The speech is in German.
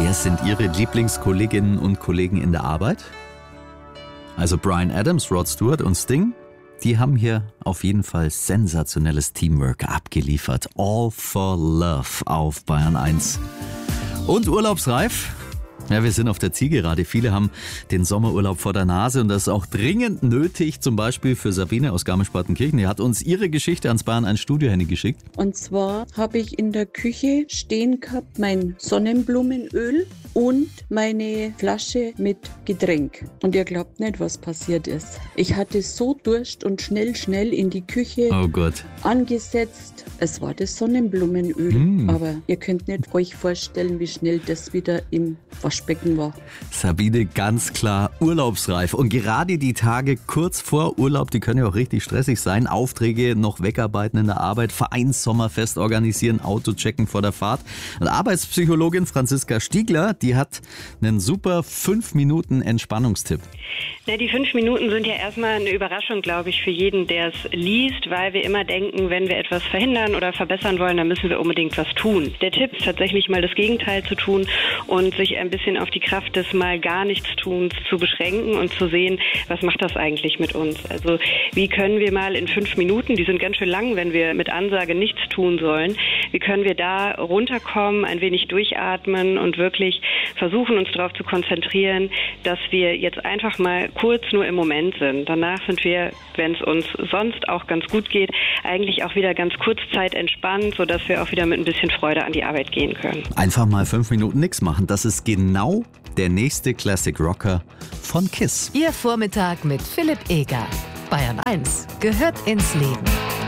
Wer sind Ihre Lieblingskolleginnen und Kollegen in der Arbeit? Also Bryan Adams, Rod Stewart und Sting, die haben hier auf jeden Fall sensationelles Teamwork abgeliefert. All for Love auf Bayern 1. Und urlaubsreif? Ja, wir sind auf der Zielgerade. Viele haben den Sommerurlaub vor der Nase und das ist auch dringend nötig, zum Beispiel für Sabine aus Garmisch-Partenkirchen. Die hat uns ihre Geschichte ans Bayern 1 Studio-Handy geschickt. Und zwar habe ich in der Küche stehen gehabt mein Sonnenblumenöl und meine Flasche mit Getränk. Und ihr glaubt nicht, was passiert ist. Ich hatte so Durst und schnell in die Küche angesetzt. Es war das Sonnenblumenöl. Aber ihr könnt nicht euch vorstellen, wie schnell das wieder im Waschbecken war. Sabine, ganz klar urlaubsreif. Und gerade die Tage kurz vor Urlaub, die können ja auch richtig stressig sein. Aufträge noch wegarbeiten in der Arbeit, Vereinssommerfest organisieren, Auto checken vor der Fahrt. Und Arbeitspsychologin Franziska Stiegler, die hat einen super 5 Minuten Entspannungstipp. Na, die 5 Minuten sind ja erstmal eine Überraschung, glaube ich, für jeden, der es liest, weil wir immer denken, wenn wir etwas verhindern oder verbessern wollen, dann müssen wir unbedingt was tun. Der Tipp ist tatsächlich mal das Gegenteil zu tun und sich ein bisschen auf die Kraft des mal gar nichts Tuns zu beschränken und zu sehen, was macht das eigentlich mit uns? Also wie können wir mal in 5 Minuten, die sind ganz schön lang, wenn wir mit Ansage nichts tun sollen, wie können wir da runterkommen, ein wenig durchatmen und wirklich versuchen, uns darauf zu konzentrieren, dass wir jetzt einfach mal kurz nur im Moment sind. Danach sind wir, wenn es uns sonst auch ganz gut geht, eigentlich auch wieder ganz kurzzeit entspannt, sodass wir auch wieder mit ein bisschen Freude an die Arbeit gehen können. Einfach mal 5 Minuten nichts machen. Das ist genau der nächste Classic Rocker von KISS. Ihr Vormittag mit Philipp Eger. Bayern 1 gehört ins Leben.